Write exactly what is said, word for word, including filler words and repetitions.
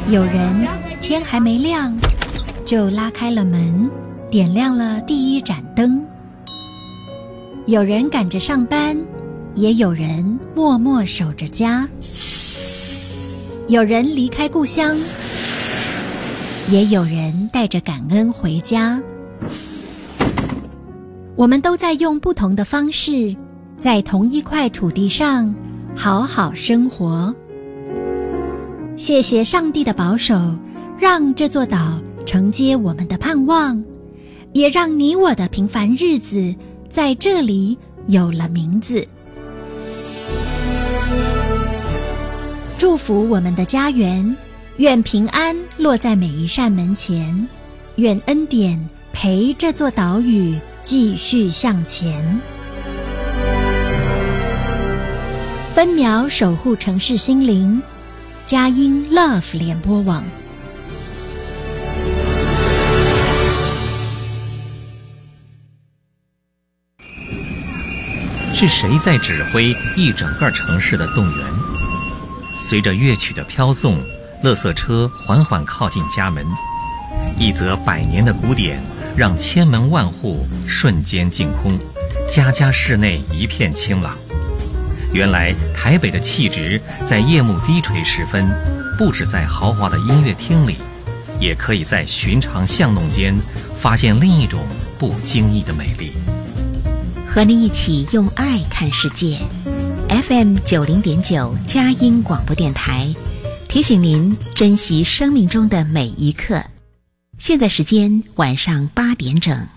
有人天还没亮就拉开了门，点亮了第一盏灯。有人赶着上班，也有人默默守着家。有人离开故乡，也有人带着感恩回家。我们都在用不同的方式，在同一块土地上好好生活。谢谢上帝的保守，让这座岛承接我们的盼望，也让你我的平凡日子在这里有了名字。祝福我们的家园，愿平安落在每一扇门前，愿恩典陪这座岛屿继续向前。分秒守护城市心灵，佳音 Love 联播网。 是谁在指挥一整个城市的动员？随着乐曲的飘送，垃圾车缓缓靠近家门，一则百年的古典让千门万户瞬间净空，家家室内一片清朗。原来台北的气质在夜幕低垂时分，不只在豪华的音乐厅里，也可以在寻常巷弄间发现另一种不经意的美丽。 和你一起用爱看世界 F M 九零点九佳音广播电台，提醒您珍惜生命中的每一刻。现在时间晚上八点整。